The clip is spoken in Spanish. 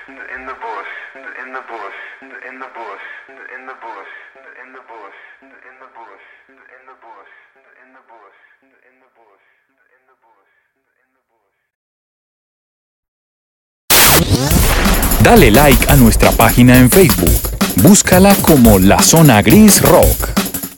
in the bush, in the bush, in the bush, in the bush, in the bush, in the bush, in the bush, in the bush, in the bush, in the bush. Dale like a nuestra página en Facebook. Búscala como La Zona Gris Rock.